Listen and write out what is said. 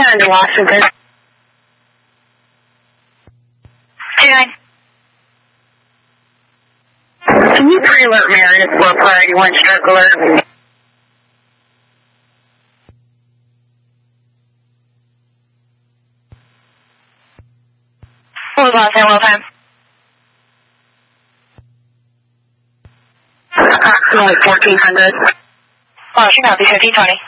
Turn to Washington. 29. Can you pre-alert Meredith for a priority 1 stroke alert? What was last name, well time? Approximately 1400. Washington, copy 1520.